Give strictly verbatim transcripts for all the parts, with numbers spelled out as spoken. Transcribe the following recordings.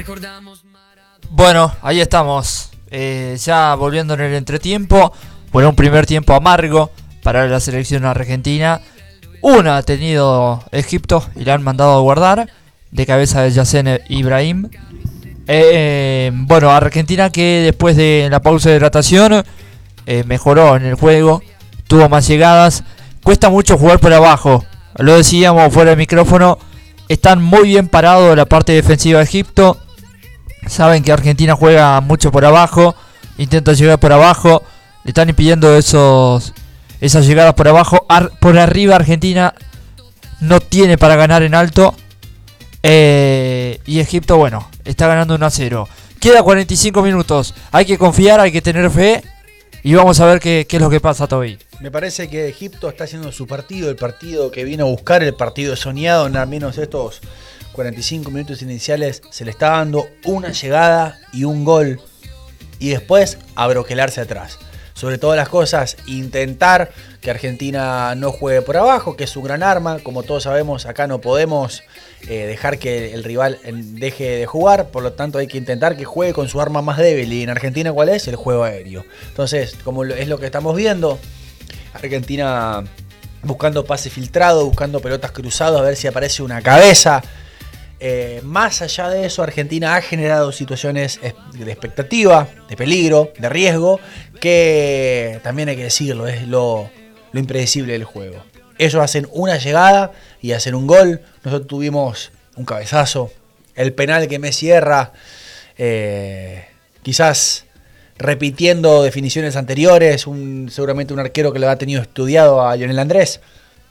Bueno, ahí estamos, eh, ya volviendo en el entretiempo. Bueno, un primer tiempo amargo para la selección argentina. Una ha tenido Egipto y la han mandado a guardar, de cabeza de Yacine Ibrahim. Eh, bueno, Argentina, que después de la pausa de hidratación eh, mejoró en el juego, tuvo más llegadas. Cuesta mucho jugar por abajo, lo decíamos fuera del micrófono. Están muy bien parados la parte defensiva de Egipto. Saben que Argentina juega mucho por abajo, intenta llegar por abajo, le están impidiendo esos esas llegadas por abajo. Ar- por arriba Argentina no tiene para ganar en alto. Eh, y Egipto, bueno, está ganando uno a cero. Queda cuarenta y cinco minutos. Hay que confiar, hay que tener fe. Y vamos a ver qué, qué es lo que pasa, Toby. Me parece que Egipto está haciendo su partido, el partido que vino a buscar, el partido soñado. En al menos estos cuarenta y cinco minutos iniciales se le está dando una llegada y un gol. Y después abroquelarse atrás. Sobre todas las cosas, intentar que Argentina no juegue por abajo, que es un gran arma. Como todos sabemos, acá no podemos eh, dejar que el rival deje de jugar. Por lo tanto, hay que intentar que juegue con su arma más débil. Y en Argentina, ¿cuál es? El juego aéreo. Entonces, como es lo que estamos viendo, Argentina buscando pase filtrado, buscando pelotas cruzadas, a ver si aparece una cabeza. Eh, más allá de eso, Argentina ha generado situaciones de expectativa, de peligro, de riesgo, que también hay que decirlo, es lo, lo impredecible del juego. Ellos hacen una llegada y hacen un gol. Nosotros tuvimos un cabezazo, el penal que Messi erra, eh, quizás repitiendo definiciones anteriores, un, seguramente un arquero que lo ha tenido estudiado a Lionel Andrés.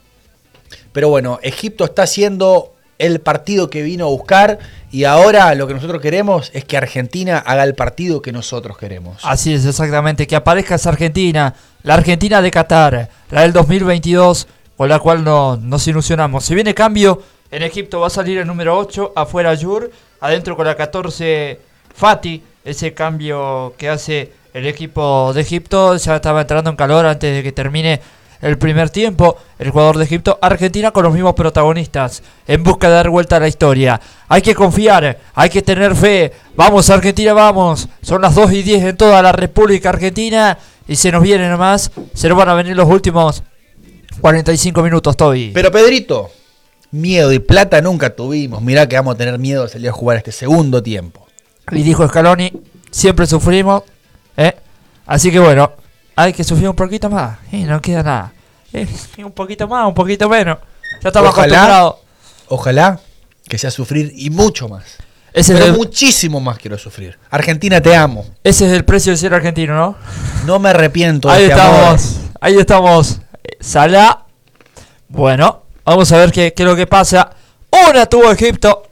Pero bueno, Egipto está haciendo el partido que vino a buscar y ahora lo que nosotros queremos es que Argentina haga el partido que nosotros queremos. Así es, exactamente, que aparezca esa Argentina, la Argentina de Qatar, la del dos mil veintidós, con la cual no, nos ilusionamos. Si viene cambio, en Egipto va a salir el número ocho, afuera Yur, adentro con la catorce Fati, ese cambio que hace el equipo de Egipto. Ya estaba entrando en calor antes de que termine el primer tiempo, el jugador de Egipto. Argentina con los mismos protagonistas, en busca de dar vuelta a la historia. Hay que confiar, hay que tener fe. Vamos Argentina, vamos. Son las dos y diez en toda la República Argentina. Y se nos viene nomás, se nos van a venir los últimos cuarenta y cinco minutos, Toby. Pero Pedrito, miedo y plata nunca tuvimos. Mirá que vamos a tener miedo de salir a jugar este segundo tiempo. Y dijo Scaloni, siempre sufrimos, ¿eh? Así que bueno, hay que sufrir un poquito más, y no queda nada. Eh, un poquito más, un poquito menos. Ya estamos acostumbrados. Ojalá que sea sufrir y mucho más. Ese Pero es el, muchísimo más quiero sufrir. Argentina, te amo. Ese es el precio de ser argentino, ¿no? No me arrepiento de Ahí este estamos, amor. ahí estamos. Salah. Bueno, vamos a ver qué, qué es lo que pasa. Una tuvo Egipto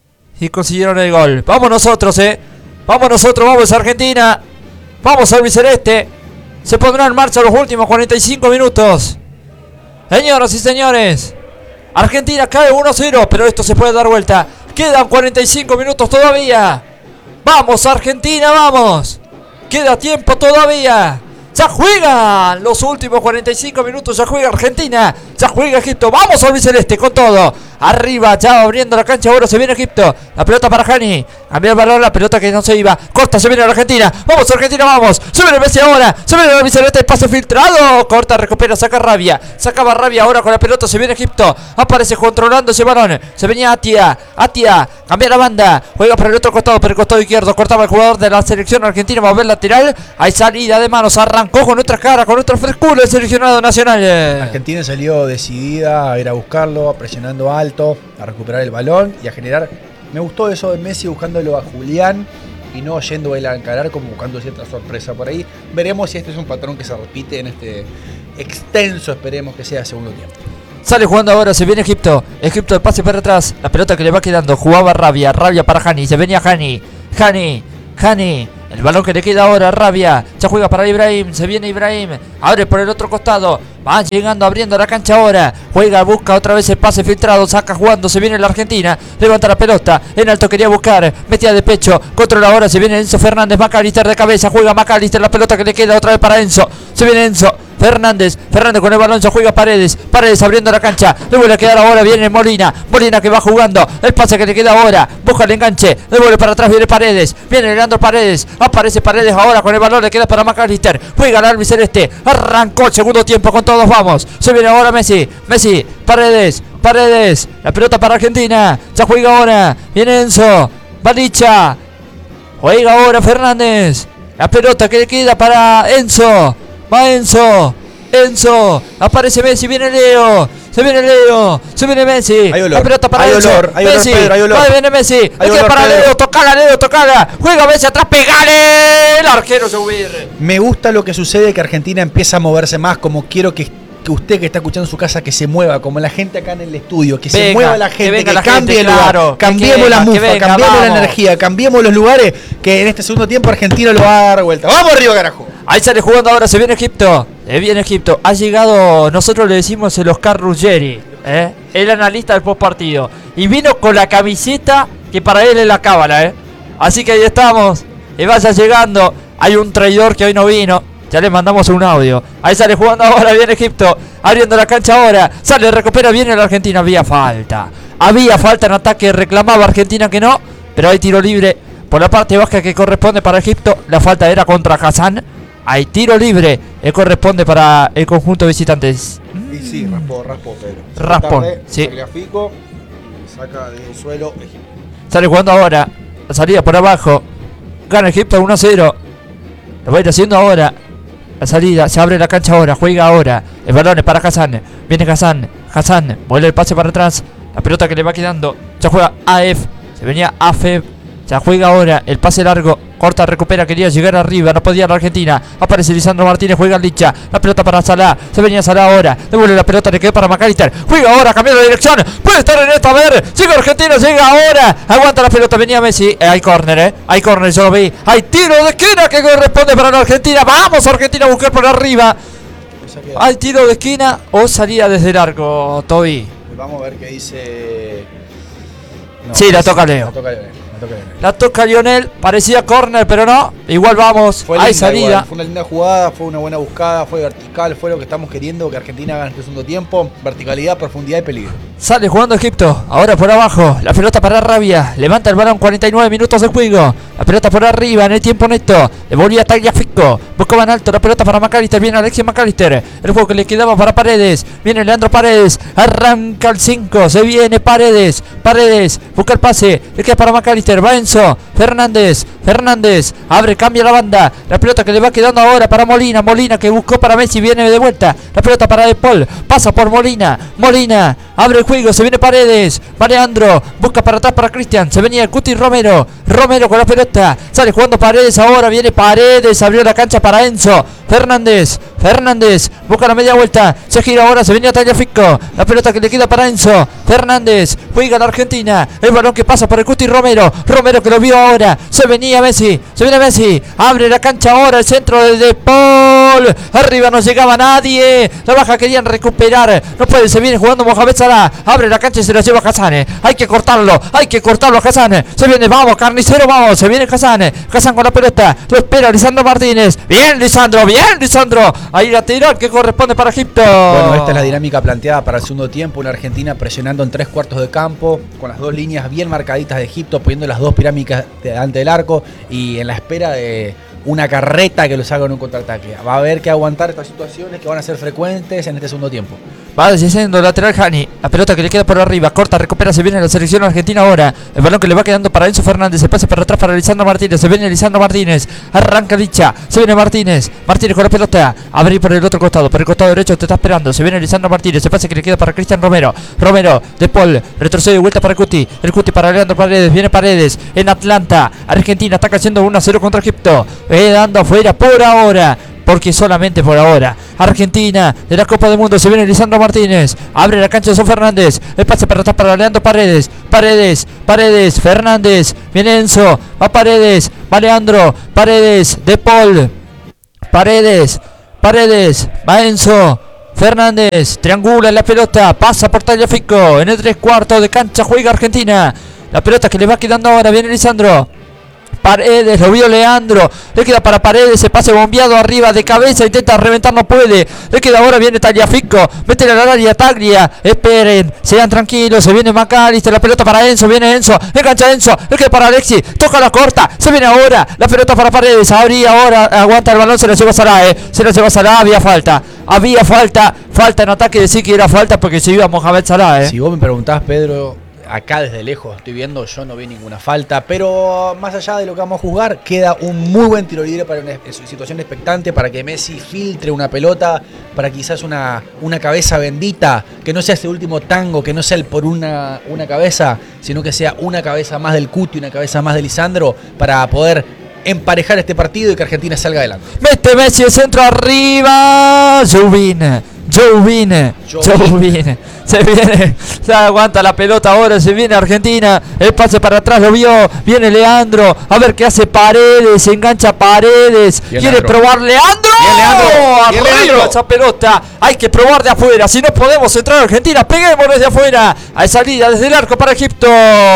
y consiguieron el gol. Vamos nosotros, eh. Vamos nosotros, vamos Argentina. Vamos albiceleste. Se pondrá en marcha los últimos cuarenta y cinco minutos. Señoras y señores, Argentina cae uno a cero, pero esto se puede dar vuelta. Quedan cuarenta y cinco minutos todavía. Vamos Argentina, vamos. Queda tiempo todavía. Ya juegan los últimos cuarenta y cinco minutos. Ya juega Argentina, ya juega Egipto. Vamos albiceleste con todo. Arriba, ya abriendo la cancha. Ahora se viene Egipto. La pelota para Hani. Cambia el balón, la pelota que no se iba. Corta, se viene la Argentina. Vamos Argentina, vamos. Se viene Messi ahora. Se viene el albiceleste. Pase filtrado. Corta, recupera, saca Rabia. Sacaba Rabia ahora con la pelota. Se viene Egipto. Aparece controlando ese balón. Se venía Atia. Atia. Cambia la banda. Juega para el otro costado, por el costado izquierdo. Cortaba el jugador de la selección argentina. Va a ver lateral. Hay salida de manos. Arrancó con nuestra cara, con nuestra frescura el seleccionado nacional. Argentina salió decidida a ir a buscarlo, presionando alto, a recuperar el balón y a generar. Me gustó eso de Messi buscándolo a Julián y no yendo él a encarar, como buscando cierta sorpresa por ahí. Veremos si este es un patrón que se repite en este extenso, esperemos que sea segundo tiempo. Sale jugando ahora, se viene Egipto. Egipto de pase para atrás. La pelota que le va quedando. Jugaba Rabia. Rabia para Hani. Se venía Hani. Hani. Hani. El balón que le queda ahora, Rabia. Ya juega para Ibrahim. Se viene Ibrahim. Abre por el otro costado. Va llegando, abriendo la cancha ahora. Juega, busca otra vez el pase filtrado. Saca jugando. Se viene la Argentina. Levanta la pelota. En alto quería buscar. Metía de pecho. Controla ahora. Se viene Enzo Fernández. McAllister de cabeza. Juega McAllister. La pelota que le queda otra vez para Enzo. Se viene Enzo. Fernández, Fernández con el balón, se juega Paredes, Paredes abriendo la cancha, le vuelve a quedar ahora, viene Molina, Molina que va jugando, el pase que le queda ahora, busca el enganche, le vuelve para atrás, viene Paredes, viene Leandro Paredes, aparece Paredes ahora con el balón, le queda para McAllister, juega el albiceleste, arrancó el segundo tiempo, con todos vamos, se viene ahora Messi, Messi, Paredes, Paredes, la pelota para Argentina, ya juega ahora, viene Enzo, Balicha, juega ahora Fernández, la pelota que le queda para Enzo, va Enzo, Enzo, aparece Messi, viene Leo, se viene Leo, se viene Messi, hay olor, la pelota para hay Enzo, olor, hay Messi, olor, Pedro, hay olor. va, viene Messi, Hay le queda olor, para Pedro. Leo, tocala Leo, tocala, juega Messi atrás, pegale, el arquero se huir. Me gusta lo que sucede, que Argentina empieza a moverse más, como quiero que que usted que está escuchando en su casa, que se mueva, como la gente acá en el estudio, que Venga, se mueva la que gente, que, venga la cambie gente, el lugar, claro, que cambiemos venga, la que mufa, venga, cambiemos la vamos. energía, cambiemos los lugares, que en este segundo tiempo Argentina lo va a dar vuelta. ¡Vamos arriba, carajo! Ahí sale jugando ahora, se viene Egipto, se viene Egipto, ha llegado, nosotros le decimos el Oscar Ruggeri, ¿eh? El analista del postpartido, y vino con la camiseta que para él es la cábala, ¿eh? Así que ahí estamos, y vaya llegando, hay un traidor que hoy no vino, ya le mandamos un audio, ahí sale jugando ahora, viene Egipto, abriendo la cancha ahora, sale, recupera, viene la Argentina, había falta, había falta en ataque, reclamaba Argentina que no, pero hay tiro libre por la parte baja que corresponde para Egipto, la falta era contra Hassan, hay tiro libre que corresponde para el conjunto de visitantes. Y sí, raspó, raspó, Pedro. Raspón, Tarde, sí. Fico y saca del suelo Egipto. Sale jugando ahora, la salida por abajo, gana Egipto uno a cero, lo va a ir haciendo ahora. La salida, se abre la cancha ahora, juega ahora. El balón es para Hassan. Viene Hassan. Hassan, vuelve el pase para atrás. La pelota que le va quedando. Ya juega A F. Se venía A F. Ya juega ahora. El pase largo. Corta, recupera. Quería llegar arriba. No podía la Argentina. Aparece Lisandro Martínez. Juega Licha. La pelota para Salah. Se venía Salah ahora. Devuelve la pelota. Le quedó para McAllister. Juega ahora. Cambiando de dirección. Puede estar en esta. A ver. Llega Argentina. Llega ahora. Aguanta la pelota. Venía Messi. Eh, hay córner, eh. Hay córner. Yo lo vi. Hay tiro de esquina que corresponde para la Argentina. Vamos, Argentina, a buscar por arriba. Hay tiro de esquina o salida desde el arco, Toby. Vamos a ver qué dice. No, sí, la toca Leo. La toca Leo. La toca Leo. La toca Lionel, parecía córner, pero no. Igual vamos, Fue hay linda, salida. igual. Fue una linda jugada, fue una buena buscada, fue vertical, fue lo que estamos queriendo que Argentina haga en este segundo tiempo. Verticalidad, profundidad y peligro. Sale jugando Egipto, ahora por abajo. La pelota para Arabia, levanta el balón, cuarenta y nueve minutos de juego. La pelota por arriba en el tiempo neto. Devolvía a Tagliafico, buscaban alto la pelota para McAllister. Viene Alexis McAllister, el juego que le quedaba para Paredes. Viene Leandro Paredes, arranca el cinco. Se viene Paredes, Paredes, busca el pase. Le queda para McAllister, va Enzo, Fernández, Fernández, abre, cambia la banda. La pelota que le va quedando ahora para Molina. Molina que buscó para Messi, viene de vuelta. La pelota para De Paul, pasa por Molina. Molina, abre el juego, se viene Paredes. Va Leandro, busca para atrás para Cristian. Se venía el Cuti Romero. Romero con la pelota. Sale jugando Paredes ahora, viene Paredes. Abrió la cancha para Enzo. Fernández, Fernández, busca la media vuelta. Se gira ahora, se venía Tagliafico. La pelota que le queda para Enzo. Fernández, juega la Argentina. El balón que pasa por el Cuti Romero. Romero que lo vio ahora. Se venía Messi, se viene Messi. Abre la cancha ahora, el centro de De Paul. Arriba no llegaba nadie. La baja querían recuperar. No puede, se viene jugando Mohamed Salah. Abre la cancha y se la lleva Hassan. Hay que cortarlo, hay que cortarlo a Hassan. Se viene, vamos, carnicero, vamos. Se viene Hassan. Hassan con la pelota. Lo espera Lisandro Martínez. Bien, Lisandro, bien, Lisandro. Ahí la tiró que corresponde para Egipto. Bueno, esta es la dinámica planteada para el segundo tiempo. Una Argentina presionando en tres cuartos de campo, con las dos líneas bien marcaditas de Egipto, poniendo las dos pirámides delante del arco y en la espera de una carreta que los haga en un contraataque. Va a haber que aguantar estas situaciones que van a ser frecuentes en este segundo tiempo. Va descendiendo lateral Hani. La pelota que le queda por arriba. Corta, recupera, se viene la selección argentina ahora. El balón que le va quedando para Enzo Fernández. Se pasa para atrás para Lisandro Martínez. Se viene Lisandro Martínez. Arranca Licha. Se viene Martínez. Martínez con la pelota. Abre por el otro costado. Por el costado derecho te está esperando. Se viene Lisandro Martínez. Se pasa que le queda para Cristian Romero. Romero. De Paul. Retrocede de vuelta para el Cuti. El Cuti para Leandro Paredes. Viene Paredes. En Atlanta. Argentina ataca haciendo uno a cero contra Egipto. Eh, dando afuera por ahora. Porque solamente por ahora. Argentina de la Copa del Mundo. Se viene Lisandro Martínez. Abre la cancha de Son Fernández. El pase para atrás para Leandro Paredes. Paredes. Paredes. Fernández. Viene Enzo. Va Paredes. Va Leandro. Paredes. De Paul. Paredes. Paredes. Va Enzo. Fernández. Triangula la pelota. Pasa por Tagliafico. En el tres cuartos de cancha juega Argentina. La pelota que le va quedando ahora. Viene Lisandro. Paredes, lo vio Leandro. Le queda para Paredes, se pase bombeado arriba de cabeza, intenta reventar, no puede. Le queda ahora, viene Tagliafico, mete la área Taglia. Esperen, sean tranquilos, se viene McAllister, la pelota para Enzo, viene Enzo, engancha Enzo, le queda para Alexis, toca la corta, se viene ahora, la pelota para Paredes, abría ahora, aguanta el balón, se la lleva Salah, eh. se la lleva Salah, había falta. Había falta, falta en ataque, decir que era falta porque se iba Mohamed Salah, eh. Si vos me preguntás, Pedro, acá desde lejos estoy viendo, yo no vi ninguna falta, pero más allá de lo que vamos a juzgar, queda un muy buen tiro libre para una situación expectante, para que Messi filtre una pelota, para quizás una, una cabeza bendita, que no sea ese último tango, que no sea el por una, una cabeza, sino que sea una cabeza más del Cuti, una cabeza más de Lisandro, para poder emparejar este partido y que Argentina salga adelante. Mete Messi el centro arriba. Jovin, Jovin, Jovin. Se viene, se aguanta la pelota ahora, se viene Argentina. El pase para atrás lo vio. Viene Leandro. A ver qué hace Paredes. Se engancha Paredes. Bien, Quiere Leandro. probar Leandro. Bien, Leandro. Bien, Arriba Leandro. esa pelota. Hay que probar de afuera. Si no podemos entrar a Argentina, peguemos desde afuera. Hay salida desde el arco para Egipto.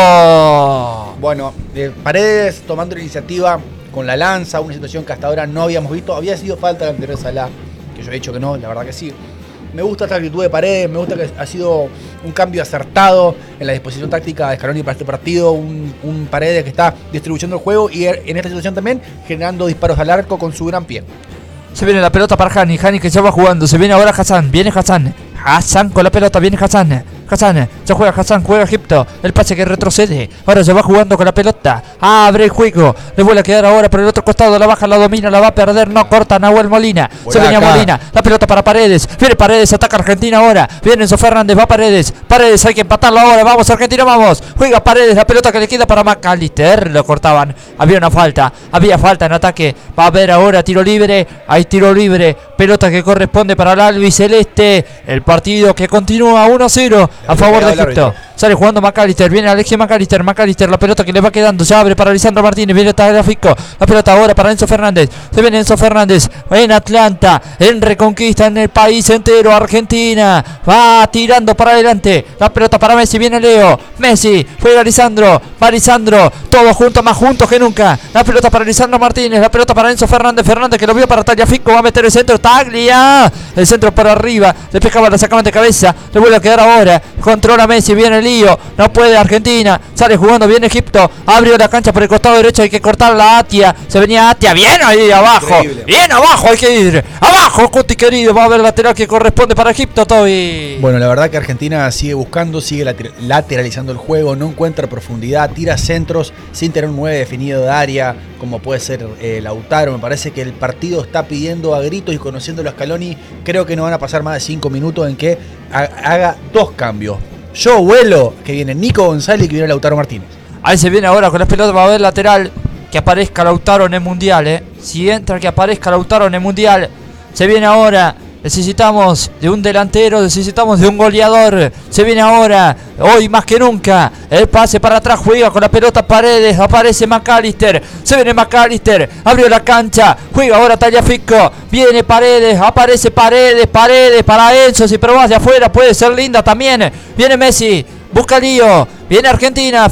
Bueno, eh, Paredes tomando la iniciativa con la lanza, una situación que hasta ahora no habíamos visto. Había sido falta la anterior Salah, que yo he dicho que no, la verdad que sí. Me gusta esta actitud de Paredes, me gusta que ha sido un cambio acertado en la disposición táctica de Scaloni para este partido, un, un Paredes que está distribuyendo el juego y en esta situación también generando disparos al arco con su gran pie. Se viene la pelota para Hani, Hani que ya va jugando, se viene ahora Hassan, viene Hassan, Hassan con la pelota, viene Hassan, Hassan, ya juega Hassan, juega Egipto, el pase que retrocede, ahora se va jugando con la pelota, abre el juego, le vuelve a quedar ahora por el otro costado, la baja, la domina, la va a perder, no corta Nahuel Molina, Por se venía acá. Molina, la pelota para Paredes, viene Paredes, ataca Argentina ahora, viene Enzo Fernández, va Paredes, Paredes hay que empatarlo ahora, vamos Argentina, vamos, juega Paredes, la pelota que le queda para McAllister, lo cortaban, había una falta, había falta en ataque, va a haber ahora tiro libre, hay tiro libre, pelota que corresponde para el albiceleste, el partido que continúa uno a cero a favor de Egipto. Sale jugando McAllister, viene Alexis McAllister, McAllister, la pelota que le va quedando, se abre para Lisandro Martínez, viene Tagliafico, la pelota ahora para Enzo Fernández, se viene Enzo Fernández en Atlanta, en Reconquista, en el país entero, Argentina, va tirando para adelante, la pelota para Messi, viene Leo, Messi, juega Lisandro, va Lisandro, todos juntos, más juntos que nunca, la pelota para Lisandro Martínez, la pelota para Enzo Fernández, Fernández que lo vio para Tagliafico, va a meter el centro, Taglia, el centro por arriba, le pegaba, la sacaban de cabeza, le vuelve a quedar ahora, controla Messi, viene el lío, no puede Argentina, sale jugando bien Egipto, abrió la cancha por el costado derecho, hay que cortar la Atia, se venía Atia, bien ahí abajo, Increíble. bien abajo, hay que ir, abajo Cuti querido, va a haber lateral que corresponde para Egipto, Toby. Bueno, la verdad que Argentina sigue buscando, sigue later- lateralizando el juego, no encuentra profundidad, tira centros sin tener un nueve definido de área, como puede ser eh, Lautaro. Me parece que el partido está pidiendo a gritos y conociendo a Scaloni, creo que no van a pasar más de cinco minutos en que ha- haga dos cambios. Yo vuelo, que viene Nico González y que viene Lautaro Martínez. Ahí se viene ahora con la pelota, va a haber lateral, que aparezca Lautaro en el Mundial, eh. Si entra que aparezca Lautaro en el Mundial, se viene ahora, necesitamos de un delantero, necesitamos de un goleador, se viene ahora, hoy más que nunca, el pase para atrás, juega con la pelota Paredes, aparece McAllister, se viene McAllister, abrió la cancha, juega ahora Tagliafico, viene Paredes, aparece Paredes, Paredes para Enzo, si probás de afuera puede ser linda también, viene Messi, busca lío, viene Argentina,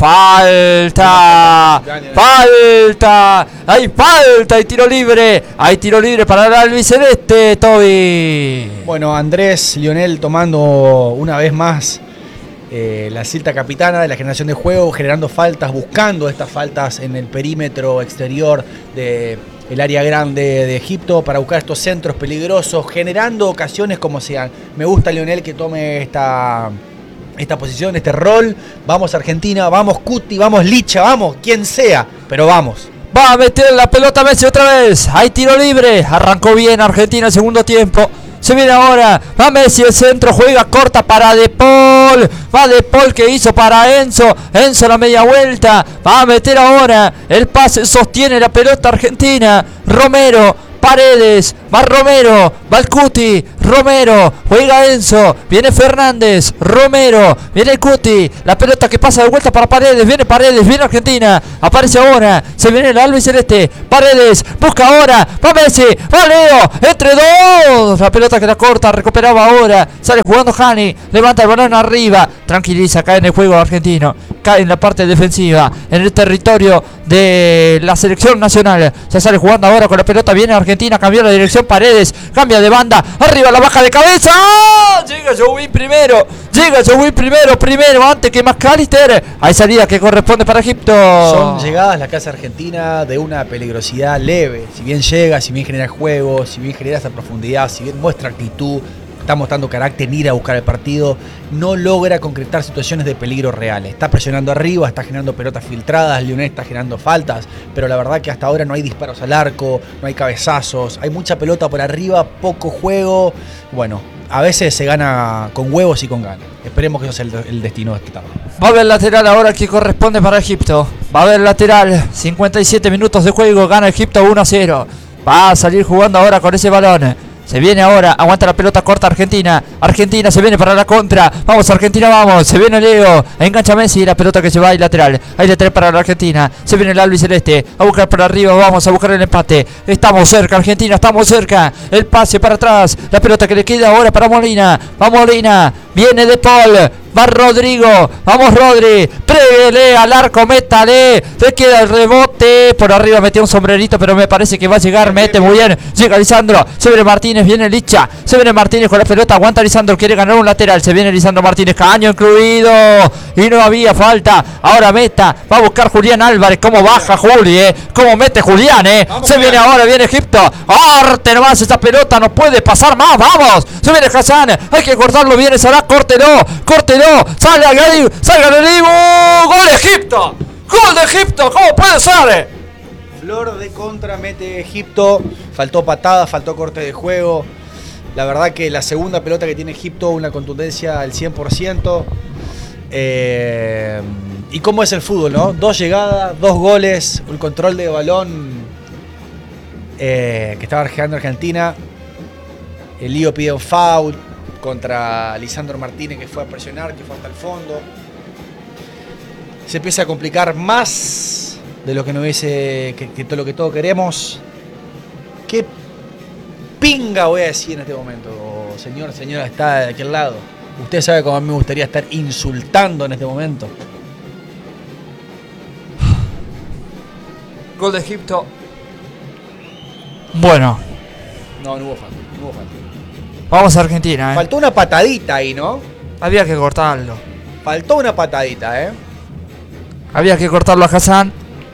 falta, falta, hay falta, hay tiro libre, hay tiro libre para el albiceleste, Toby. Bueno, Andrés Lionel tomando una vez más eh, la cinta capitana de la generación de juego, generando faltas, buscando estas faltas en el perímetro exterior de el área grande de Egipto para buscar estos centros peligrosos, generando ocasiones como sean. Me gusta Lionel que tome esta... esta posición, este rol. Vamos Argentina, vamos Cuti, vamos Licha, vamos quien sea, pero vamos. Va a meter la pelota Messi otra vez, hay tiro libre, arrancó bien Argentina el segundo tiempo. Se viene ahora, va Messi, el centro, juega corta para De Paul, va De Paul que hizo para Enzo, Enzo la media vuelta, va a meter ahora, el pase sostiene la pelota Argentina, Romero, Paredes, Va Romero. Va el Cuti. Romero. Juega Enzo. Viene Fernández. Romero. Viene el Cuti. La pelota que pasa de vuelta para Paredes. Viene Paredes. Viene Argentina. Aparece ahora. Se viene el albo y celeste. Paredes. Busca ahora. Va Messi. Va Leo. Entre dos. La pelota que la corta. Recuperaba ahora. Sale jugando Hani. Levanta el balón arriba. Tranquiliza. Cae en el juego argentino. Cae en la parte defensiva. En el territorio de la selección nacional. Se sale jugando ahora con la pelota. Viene Argentina. Cambió la dirección. Paredes. Cambia de banda. Arriba la baja de cabeza. ¡Oh! Llega Joey primero. Llega Joey primero. Primero antes que McAllister. Hay salida que corresponde para Egipto. Son llegadas la casa argentina de una peligrosidad leve. Si bien llega, si bien genera juego, si bien genera esa profundidad, si bien muestra actitud, está mostrando carácter en ir a buscar el partido, no logra concretar situaciones de peligro reales. Está presionando arriba, está generando pelotas filtradas, Lionel está generando faltas, pero la verdad que hasta ahora no hay disparos al arco, no hay cabezazos, hay mucha pelota por arriba, poco juego. Bueno, a veces se gana con huevos y con ganas. Esperemos que eso sea el, el destino de esta tarde. Va a haber lateral ahora que corresponde para Egipto. Va a haber lateral. cincuenta y siete minutos de juego. Gana Egipto uno a cero. Va a salir jugando ahora con ese balón. Se viene ahora, aguanta la pelota corta Argentina. Argentina se viene para la contra. Vamos Argentina, vamos. Se viene Leo. Engancha Messi. La pelota que se va. Hay lateral. Hay lateral para la Argentina. Se viene el albi celeste. A buscar por arriba. Vamos a buscar el empate. Estamos cerca Argentina. Estamos cerca. El pase para atrás. La pelota que le queda ahora para Molina. Va Molina. Viene De Paul. Va Rodrigo. Vamos Rodri. Préguele al arco. Métale. Le queda el rebote. Por arriba metió un sombrerito. Pero me parece que va a llegar. Mete muy bien. Llega Lisandro. Se viene Martínez. Viene Licha. Se viene Martínez con la pelota. Aguanta Lisandro. Quiere ganar un lateral. Se viene Lisandro Martínez. Caño incluido. Y no había falta. Ahora meta. Va a buscar Julián Álvarez. Cómo baja Juli. Eh. Cómo mete Julián. Eh. Vamos, se viene ahora. Viene Egipto. Arte nomás esa pelota. No puede pasar más. Vamos. Se viene Hassan. Hay que cortarlo. Viene Salah. Córtelo. Córtelo. Sale a Galib. Salga el Dibu. Gol de Egipto. Gol de Egipto. ¿Cómo puede ser? Flor de contra mete Egipto. Faltó patada, faltó corte de juego. La verdad que la segunda pelota que tiene Egipto, una contundencia al cien por ciento. Eh, y cómo es el fútbol, ¿no? Dos llegadas, dos goles, un control de balón eh, que estaba generando Argentina. El lío pide un foul contra Lisandro Martínez, que fue a presionar, que fue hasta el fondo. Se empieza a complicar más de lo que no hubiese, que, que todo lo que todos queremos. Qué pinga voy a decir en este momento, señor, señora, está de aquel lado. Usted sabe cómo a mí me gustaría estar insultando en este momento. Gol de Egipto. Bueno. No, no hubo falta, no hubo falta. Vamos a Argentina, eh. Faltó una patadita ahí, ¿no? Había que cortarlo. Faltó una patadita, ¿eh? Había que cortarlo a Hassan.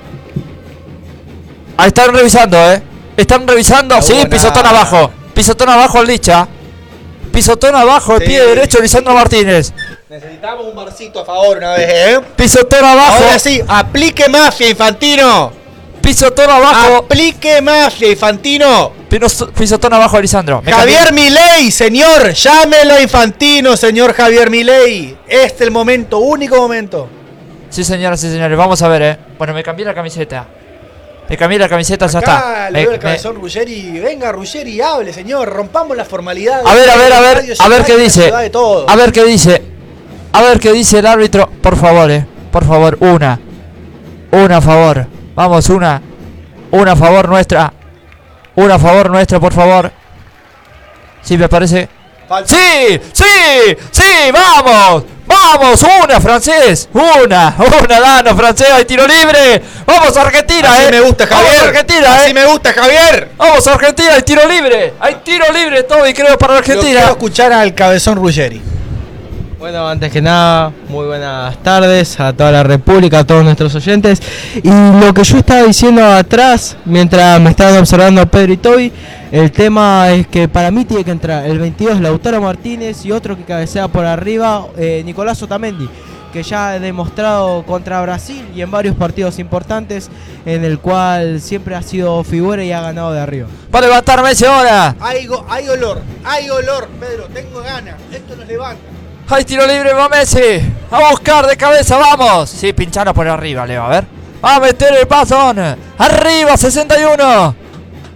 Ahí están revisando, ¿eh? Están revisando. No sí, pisotón nada. Abajo. Pisotón abajo al Licha. Pisotón abajo, el sí. Pie derecho, Lisandro Martínez. Necesitamos un barcito a favor una vez, ¿eh? Pisotón abajo. Ahora sí, aplique mafia, Infantino. Pisotón abajo. Aplique mafia, Infantino. Pisotón abajo, Lisandro. Me Javier cambié. Milei, señor. Llámelo a Infantino, señor Javier Milei. Este es el momento, único momento. Sí, señoras y señores, vamos a ver, eh. Bueno, me cambié la camiseta. Me cambié la camiseta, ya está. Le doy el cabezón, Ruggeri. Venga, Ruggeri, hable, señor. Rompamos la formalidad. A ver, a ver, a ver. A ver qué dice. A ver qué dice. A ver qué dice el árbitro. Por favor, eh. Por favor, una. Una a favor. Vamos, una. Una a favor nuestra. Una a favor nuestra, por favor. Sí, me parece. Falta. ¡Sí! ¡Sí! ¡Sí! ¡Vamos! ¡Vamos! ¡Una, francés! ¡Una! ¡Una, Dano, francés! ¡Hay tiro libre! ¡Vamos, Argentina, así eh! me gusta, Javier! ¡Vamos, Argentina, así eh! me gusta, Javier! ¡Vamos, Argentina! ¡Hay tiro libre! ¡Hay tiro libre todo y creo para Argentina! Lo quiero escuchar al cabezón Ruggeri. Bueno, antes que nada, muy buenas tardes a toda la República, a todos nuestros oyentes. Y lo que yo estaba diciendo atrás, mientras me estaban observando Pedro y Toby, el tema es que para mí tiene que entrar el veintidós Lautaro Martínez y otro que cabecea por arriba, eh, Nicolás Otamendi, que ya ha demostrado contra Brasil y en varios partidos importantes, en el cual siempre ha sido figura y ha ganado de arriba. ¡Va a levantar Messi ahora! Hay, go, hay olor, hay olor, Pedro, tengo ganas, esto nos levanta. ¡Hay tiro libre, va Messi! ¡A buscar de cabeza, vamos! Sí, pincharon por arriba, Leo, a ver. ¡Va a meter el pasón! ¡Arriba, sesenta y uno!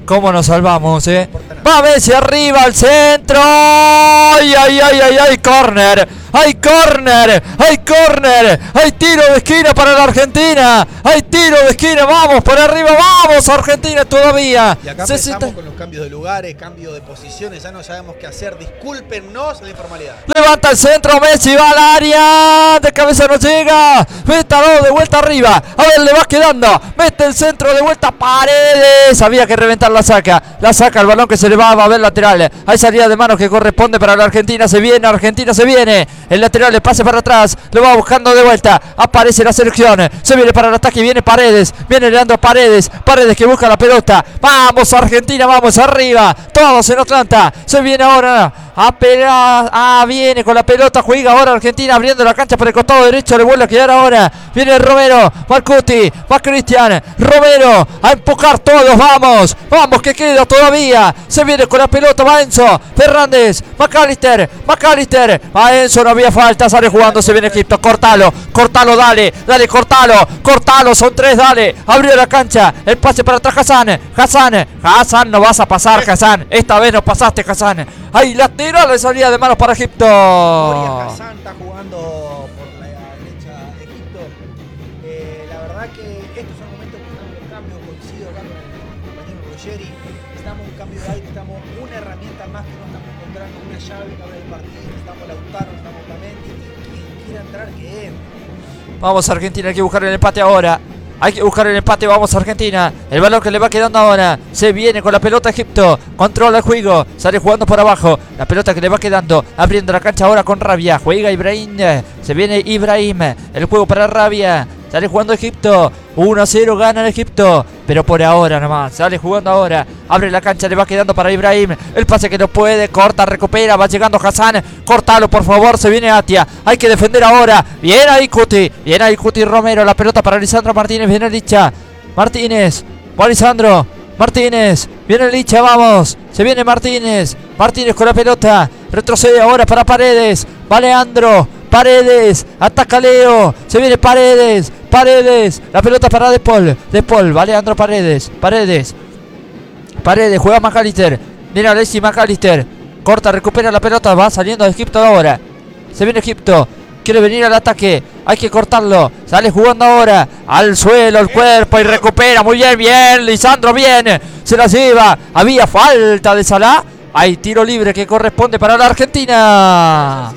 ¿Cómo nos salvamos, eh? Va Messi arriba al centro. ¡Ay, ay, ay, ay, ay! ¡Corner! ¡Hay corner! ¡Hay corner! ¡Hay tiro de esquina para la Argentina! ¡Hay tiro de esquina! ¡Vamos por arriba! ¡Vamos Argentina todavía! Y acá sesenta... empezamos con los cambios de lugares, cambios de posiciones, ya no sabemos qué hacer. Discúlpenos la informalidad. Levanta el centro, Messi va al área. De cabeza no llega. Métalo de vuelta arriba. A ver, le va quedando. Mete el centro de vuelta. Paredes. Había que reventar la saca. La saca el balón que se le va a ver lateral. Hay salida de manos que corresponde para la Argentina. Se viene, Argentina se viene. El lateral le pase para atrás. Lo va buscando de vuelta. Aparece la selección. Se viene para el ataque. Viene Paredes. Viene Leandro Paredes. Paredes que busca la pelota. Vamos Argentina. Vamos arriba. Todos en Atlanta. Se viene ahora. A pegar. Ah, viene con la pelota. Juega ahora Argentina abriendo la cancha por el costado derecho. Le vuelve a quedar ahora. Viene Romero. Marcuti. Va Cristian. Romero. A empujar todos. Vamos. Vamos que queda todavía. Se viene con la pelota. Va Enzo. Fernández. McAllister. McAllister. Va Enzo. No había falta. Sale jugando. Se viene Egipto. Cortalo. Cortalo. Dale. Dale. Cortalo. Cortalo. Son tres. Dale. Abrió la cancha. El pase para atrás. Hassan. Hassan. Hassan. No vas a pasar, Hassan. Esta vez no pasaste, Hassan. Ahí lateral de salida de manos para Egipto. Moria Hassan está jugando por la derecha de Egipto. Eh, la verdad que estos son momentos que estamos en cambio. Coincido acá con el compañero Ruggeri. Estamos en un cambio de aire, estamos una herramienta más que no estamos encontrando, una llave que abre el partido. Estamos Lautaro, estamos Otamendi. Y quien quiera entrar, que entre. Vamos Argentina, hay que buscar el empate ahora. Hay que buscar el empate, vamos Argentina. El balón que le va quedando ahora. Se viene con la pelota Egipto. Controla el juego. Sale jugando por abajo. La pelota que le va quedando. Abriendo la cancha ahora con Rabia. Juega Ibrahim. Se viene Ibrahim. El juego para Rabia. Sale jugando Egipto. uno a cero gana el Egipto. Pero por ahora nomás. Sale jugando ahora. Abre la cancha. Le va quedando para Ibrahim. El pase que no puede. Corta, recupera. Va llegando Hassan. Cortalo, por favor. Se viene Atia. Hay que defender ahora. Bien ahí Cuti. Bien ahí Cuti Romero. La pelota para Lisandro Martínez. Viene Licha. Martínez. Va Lisandro. Martínez. Viene Licha. Vamos. Se viene Martínez. Martínez con la pelota. Retrocede ahora para Paredes. Va Leandro. Paredes, ataca Leo, se viene Paredes, Paredes, la pelota para De Paul, De Paul, va Leandro Paredes, Paredes, Paredes, juega McAllister, viene Alexis McAllister, corta, recupera la pelota, va saliendo de Egipto ahora, se viene Egipto, quiere venir al ataque, hay que cortarlo, sale jugando ahora, al suelo el cuerpo y recupera, muy bien, bien, Lisandro viene, se la lleva, había falta de Salah, hay tiro libre que corresponde para la Argentina.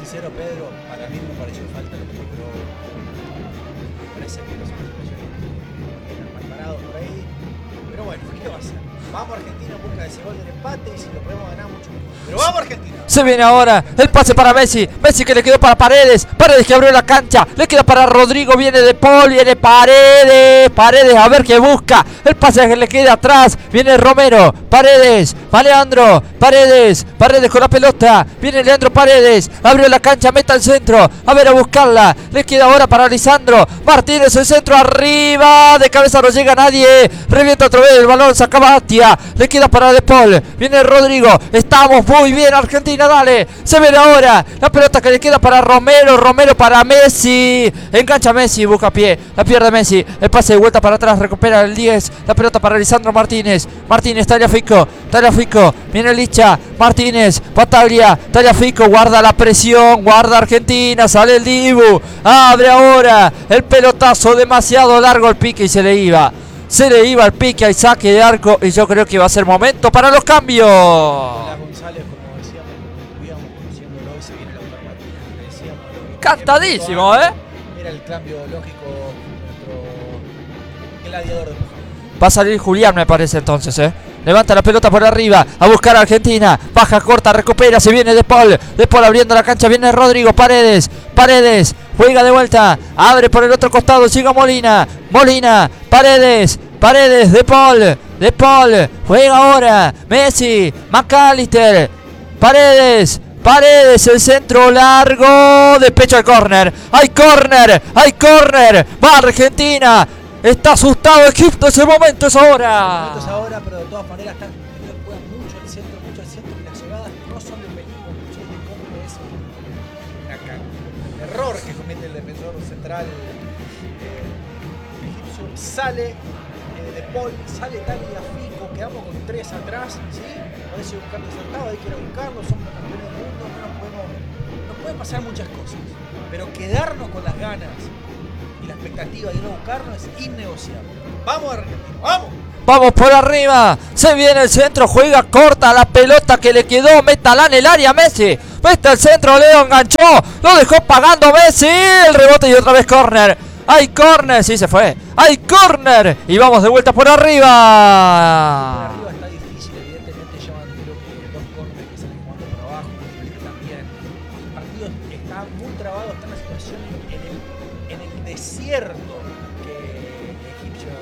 Se viene ahora el pase para Messi. Messi que le quedó para Paredes. Paredes que abrió la cancha. Le queda para Rodrigo. Viene De Paul. Viene Paredes. Paredes a ver qué busca. El pase que le queda atrás. Viene Romero. Paredes. Va Leandro. Paredes. Paredes con la pelota. Viene Leandro Paredes. Abrió la cancha. Meta al centro. A ver a buscarla. Le queda ahora para Lisandro. Martínez el centro arriba. De cabeza no llega nadie. Revienta otra vez el balón. Sacaba Atia. Le queda para De Paul. Viene Rodrigo. Estamos muy bien Argentina. Dale, se viene ahora la pelota que le queda para Romero, Romero para Messi, engancha Messi, busca pie, la pierde Messi, el pase de vuelta para atrás, recupera el diez, la pelota para Lisandro Martínez, Martínez, Tagliafico, Tagliafico, viene Licha, Martínez, Bataglia, Tagliafico, guarda la presión, guarda Argentina, sale el Dibu, abre ahora, el pelotazo demasiado largo, el pique y se le iba. Se le iba el pique al saque de arco y yo creo que va a ser momento para los cambios. Hola González, como decíamos, íbamos conociéndolo y se viene Lautaro Martínez, le decíamos. Cantadísimo, ¿eh? Era el cambio lógico nuestro gladiador de mujer. Va a salir Julián, me parece entonces, ¿eh? Levanta la pelota por arriba, a buscar a Argentina, baja, corta, recupera, se viene De Paul, De Paul abriendo la cancha, viene Rodrigo, Paredes, Paredes, juega de vuelta, abre por el otro costado, llega Molina, Molina, Paredes, Paredes, De Paul, De Paul, juega ahora, Messi, McAllister, Paredes, Paredes, el centro largo, despecho al córner, hay córner, hay córner, va Argentina. Está asustado Egipto, ese momento es ahora. Es ahora, pero de todas maneras están, juegan mucho al centro, mucho al centro y las llegadas no son de peligro, son de cómo es el error que comete el defensor central eh, egipcio. Sale eh, De Paul, sale Tagliafico que quedamos con tres atrás, ¿sí? Podés ir buscando sentado, hay que ir a buscarlo, somos los campeones del mundo, no nos podemos, nos pueden pasar muchas cosas, pero quedarnos con las ganas y la expectativa de ir a buscarlo es innegociable. Vamos Argentina, vamos. Vamos por arriba, se viene el centro, juega corta la pelota que le quedó, métala en el área Messi, mete el centro, Leo enganchó, lo dejó pagando Messi, el rebote y otra vez córner, hay córner, sí se fue, hay córner y vamos de vuelta por arriba. Por arriba está difícil, evidentemente llevan creo que dos córneres que salen jugando por abajo, también, el partido está muy trabado, está en una situación en el, en el desierto que Egipcio.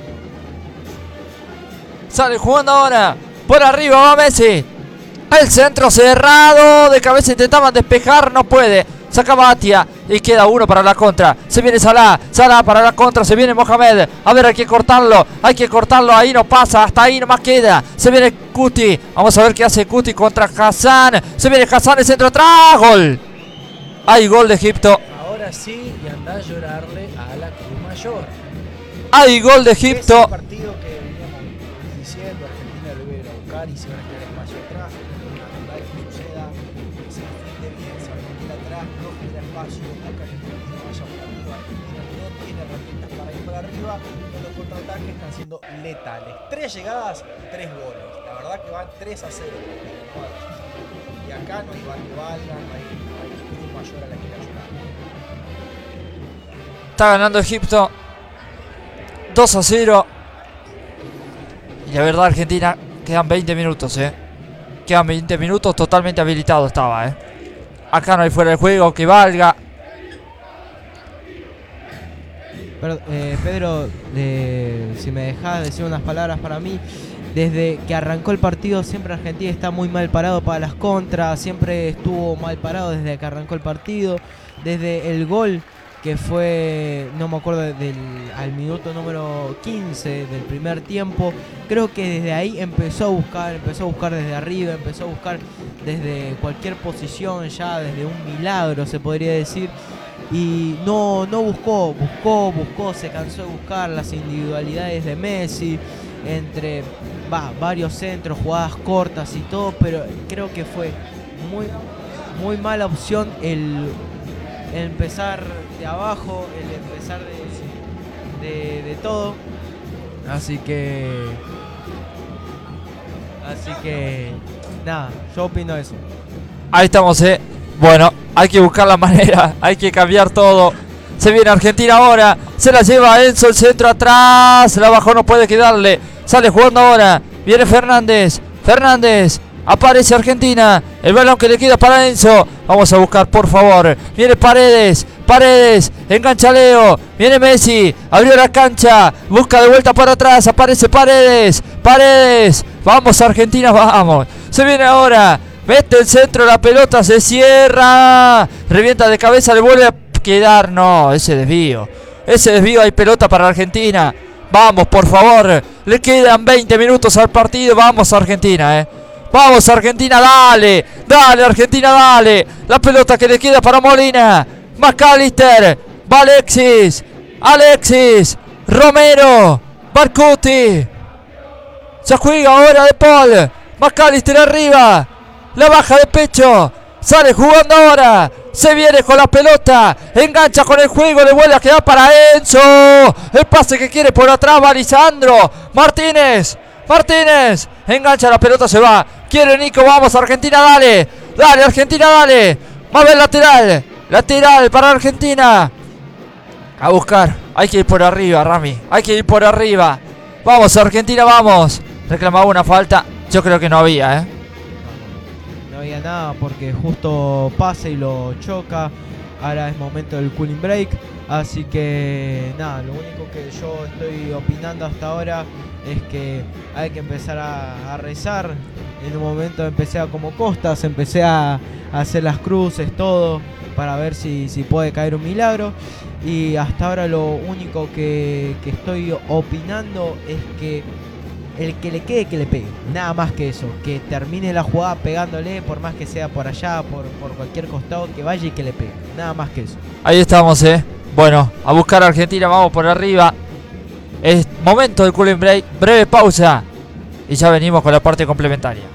Sale jugando ahora. Por arriba va Messi. El centro cerrado. De cabeza intentaban despejar. No puede. Saca Batia. Y queda uno para la contra. Se viene Salah. Salah para la contra. Se viene Mohamed. A ver, hay que cortarlo. Hay que cortarlo. Ahí no pasa. Hasta ahí nomás queda. Se viene Cuti. Vamos a ver qué hace Cuti contra Hassan. Se viene Hassan. El centro atrás. Gol. Hay gol de Egipto. Ahora sí. Y anda a llorarle a la Cruz Mayor. Hay gol de Egipto. Ese partido que diciendo Argentina lo iba a ir a buscar y se van a quedar espacio atrás, natural que suceda, que se defiende bien, se Argentina atrás, no genera espacio, busca que Argentina vaya por arriba, Argentina no tiene herramientas para ir por arriba, pero los contraataques están siendo letales. Tres llegadas, tres goles. La verdad que van tres a cero. Y acá no hay bar que valga, no hay, no hay Cruz Mayor a la que ir a ayudar. Está ganando Egipto dos a cero. Y la verdad, Argentina, quedan veinte minutos, eh. Quedan veinte minutos, totalmente habilitado estaba, eh. Acá no hay fuera de juego que valga. Pero, eh, Pedro, eh, si me dejas decir unas palabras para mí, desde que arrancó el partido siempre Argentina está muy mal parado para las contras, siempre estuvo mal parado desde que arrancó el partido, desde el gol que fue, no me acuerdo, del, al minuto número quince del primer tiempo. Creo que desde ahí empezó a buscar, empezó a buscar desde arriba, empezó a buscar desde cualquier posición, ya desde un milagro se podría decir. Y no, no buscó, buscó, buscó, se cansó de buscar las individualidades de Messi, entre va, varios centros, jugadas cortas y todo, pero creo que fue muy, muy mala opción el empezar de abajo, el empezar de, de, de todo. Así que Así que nada, yo opino eso. Ahí estamos, eh. Bueno, hay que buscar la manera, hay que cambiar todo. Se viene Argentina ahora, se la lleva Enzo, el centro atrás, se la bajó, no puede quedarle. Sale jugando ahora, viene Fernández, Fernández. Aparece Argentina, el balón que le queda para Enzo. Vamos a buscar, por favor. Viene Paredes, Paredes, engancha Leo. Viene Messi, abrió la cancha, busca de vuelta para atrás. Aparece Paredes, Paredes. Vamos Argentina, vamos. Se viene ahora, mete el centro, la pelota se cierra. Revienta de cabeza, le vuelve a quedar. No, ese desvío. Ese desvío, hay pelota para Argentina. Vamos, por favor. Le quedan veinte minutos al partido. Vamos Argentina, eh. Vamos Argentina, dale, dale Argentina, dale. La pelota que le queda para Molina. McAllister, va Alexis, Alexis, Romero, Barcuti. Se juega ahora de Paul. McAllister arriba, la baja de pecho. Sale jugando ahora. Se viene con la pelota. Engancha con el juego. Le vuelve a quedar para Enzo. El pase que quiere por atrás va Lisandro Martínez. Martínez. Engancha la pelota, se va. Quiere Nico. Vamos Argentina, dale. Dale Argentina, dale. Va a ver lateral. Lateral para Argentina. A buscar. Hay que ir por arriba, Rami. Hay que ir por arriba. Vamos Argentina, vamos. Reclamaba una falta. Yo creo que no había, eh. No había nada porque justo pasa y lo choca. Ahora es momento del cooling break. Así que nada, lo único que yo estoy opinando hasta ahora es que hay que empezar a, a rezar. En un momento empecé a como Costas, empecé a, a hacer las cruces, todo, para ver si, si puede caer un milagro. Y hasta ahora lo único que, que estoy opinando es que el que le quede, que le pegue. Nada más que eso. Que termine la jugada pegándole, por más que sea por allá, por, por cualquier costado, que vaya y que le pegue. Nada más que eso. Ahí estamos, eh. Bueno, a buscar a Argentina, vamos por arriba. Es momento del cooling break. Breve pausa. y ya venimos con la parte complementaria.